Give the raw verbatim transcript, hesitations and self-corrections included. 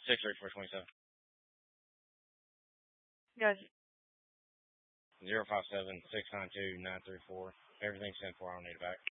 six three four twenty-seven. Yes. zero five seven six nine two nine three four. Everything's sent for. I don't need it back.